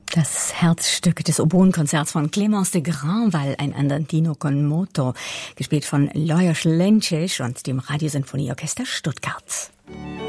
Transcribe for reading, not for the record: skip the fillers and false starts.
Das Herzstück des Oboenkonzerts von Clémence de Granval, ein Andantino con moto, gespielt von Lajos Lenčeš und dem Radiosinfonieorchester Stuttgart.